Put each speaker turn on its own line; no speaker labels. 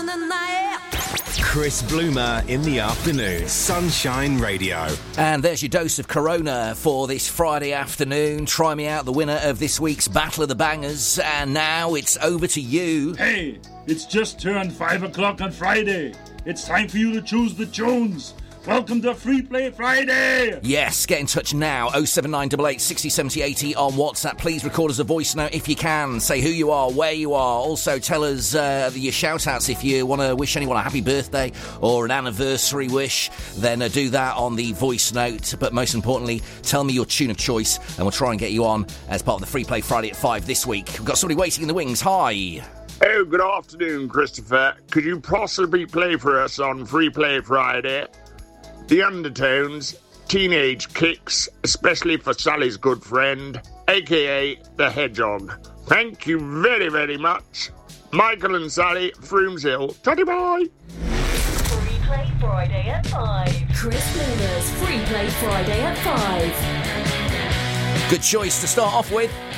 in the night.
Chris Bloomer in the afternoon. Sunshine Radio.
And there's your dose of Corona for this Friday afternoon. Try me out, the winner of this week's Battle of the Bangers. And now it's over to you.
Hey, it's just turned 5 o'clock on Friday. It's time for you to choose the tunes. Welcome to Free Play Friday!
Yes, get in touch now. 07988 60 70 80 on WhatsApp. Please record us a voice note if you can. Say who you are, where you are. Also tell us your shout-outs if you want to wish anyone a happy birthday or an anniversary wish. Then do that on the voice note. But most importantly, tell me your tune of choice and we'll try and get you on as part of the Free Play Friday at 5 this week. We've got somebody waiting in the wings. Hi.
Oh, good afternoon, Christopher. Could you possibly play for us on Free Play Friday? The Undertones, Teenage Kicks, especially for Sally's good friend, a.k.a. the Hedgehog. Thank you very, very much. Michael and Sally, Froomes Hill. Toddy-bye.
Free Play Friday at 5. Chris Bloomer's Free Play Friday at 5.
Good choice to start off with.